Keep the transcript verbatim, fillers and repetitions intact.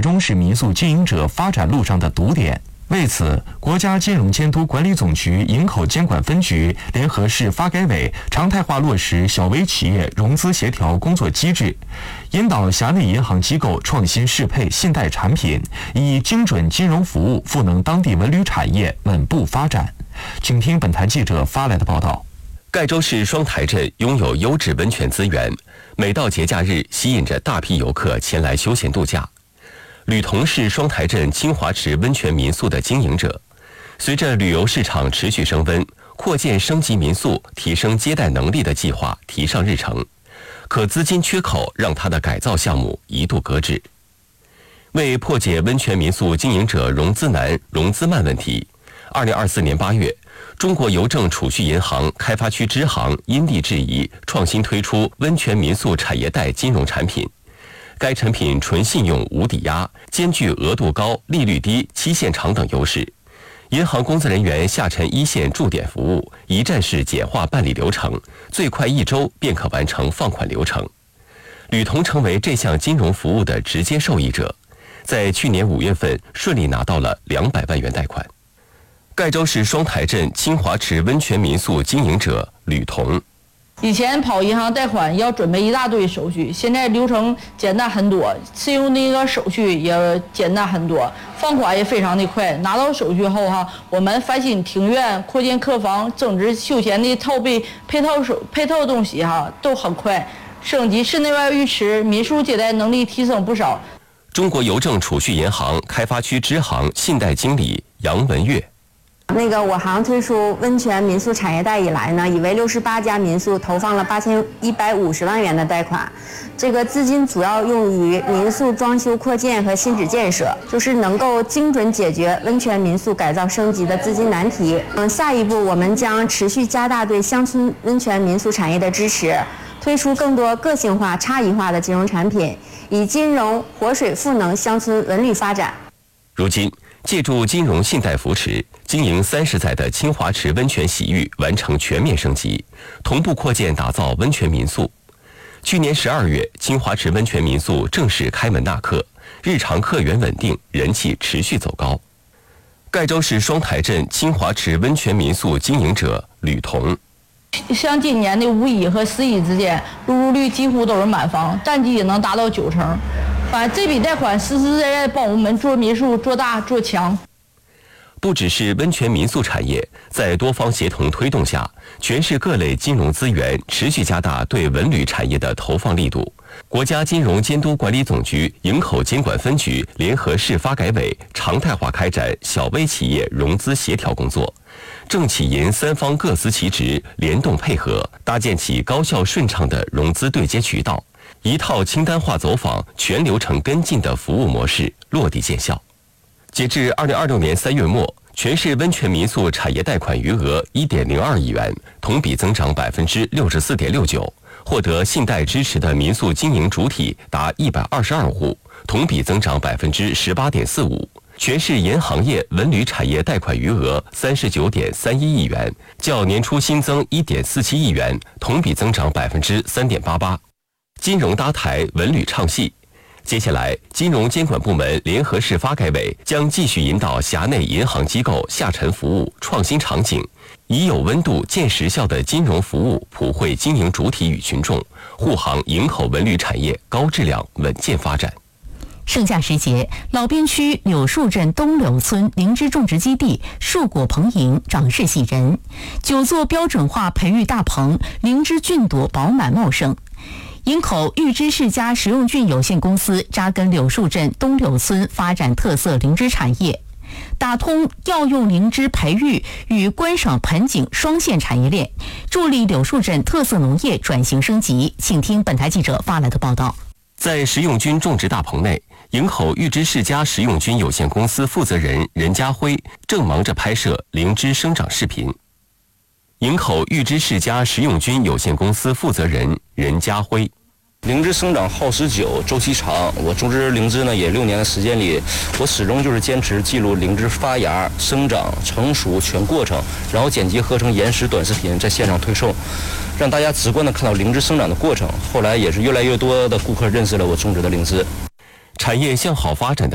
终是民宿经营者发展路上的堵点。为此，国家金融监督管理总局营口监管分局联合市发改委常态化落实小微企业融资协调工作机制，引导辖内银行机构创新适配信贷产品，以精准金融服务赋能当地文旅产业稳步发展。请听本台记者发来的报道。 盖州市双台镇拥有优质温泉资源，每到节假日吸引着大批游客前来休闲度假。吕同是双台镇清华池温泉民宿的经营者，随着旅游市场持续升温，扩建升级民宿、提升接待能力的计划提上日程，可资金缺口让他的改造项目一度搁置。为破解温泉民宿经营者融资难、融资慢问题，二零二四年八月，中国邮政储蓄银行开发区支行因地制宜，创新推出温泉民宿产业贷金融产品。该产品纯信用无抵押，兼具额度高、利率低、期限长等优势。银行工作人员下沉一线驻点服务，一站式简化办理流程，最快一周便可完成放款流程。吕同成为这项金融服务的直接受益者，在去年五月份顺利拿到了两百万元贷款。盖州市双台镇清华池温泉民宿经营者吕同。 以前跑银行贷款要准备一大堆手续，现在流程简单很多，信用那个手续也简单很多，放款也非常的快。拿到手续后哈，我们翻新庭院、扩建客房、增值休闲的套备配套手配套东西哈都很快，升级室内外浴池，民宿接待能力提升不少。 中国邮政储蓄银行开发区支行信贷经理杨文月。 那个我行推出温泉民宿产业贷以来呢，已为六十八家民宿投放了八千一百五十万元的贷款。这个资金主要用于民宿装修扩建和新址建设，就是能够精准解决温泉民宿改造升级的资金难题。嗯，下一步我们将持续加大对乡村温泉民宿产业的支持，推出更多个性化、差异化的金融产品，以金融活水赋能乡村文旅发展。 如今，借助金融信贷扶持，经营三十载的清华池温泉洗浴完成全面升级，同步扩建打造温泉民宿。去年十二月，清华池温泉民宿正式开门纳客，日常客源稳定，人气持续走高。盖州市双台镇清华池温泉民宿经营者吕同。 像今年的五一和十一之间，入住率几乎都是满房，淡季也能达到九成。反正这笔贷款实实在在帮我们做民宿做大做强。 不只是温泉民宿产业，在多方协同推动下，全市各类金融资源持续加大对文旅产业的投放力度。国家金融监督管理总局营口监管分局联合市发改委常态化开展小微企业融资协调工作，政企银三方各司其职，联动配合，搭建起高效顺畅的融资对接渠道，一套清单化走访、全流程跟进的服务模式落地见效。截至二零二六年三月末，全市温泉民宿产业贷款余额一点零二亿元，同比增长百分之六十四点六九。获得信贷支持的民宿经营主体达一百二十二户，同比增长百分之十八点四五。全市银行业文旅产业贷款余额三十九点三一亿元，较年初新增一点四七亿元，同比增长百分之三点八八。金融搭台，文旅唱戏。接下来，金融监管部门联合市发改委将继续引导辖内银行机构下沉服务、创新场景，以有温度、见实效的金融服务普惠经营主体与群众，护航营口文旅产业高质量稳健发展。 盛夏时节，老边区柳树镇东柳村灵芝种植基地树果蓬盈，长势喜人。九座标准化培育大棚，灵芝菌朵饱满茂盛。营口玉芝世家食用菌有限公司扎根柳树镇东柳村，发展特色灵芝产业，打通药用灵芝培育与观赏盆景双线产业链，助力柳树镇特色农业转型升级。请听本台记者发来的报道。 在食用菌种植大棚内，营口玉芝世家食用菌有限公司负责人任家辉正忙着拍摄灵芝生长视频。营口玉芝世家食用菌有限公司负责人任家辉。 灵芝生长耗时久，周期长。我种植灵芝呢，也六年的时间里，我始终就是坚持记录灵芝发芽、生长、成熟全过程，然后剪辑合成延时短视频，在线上推送，让大家直观的看到灵芝生长的过程。后来也是越来越多的顾客认识了我种植的灵芝。 产业向好发展的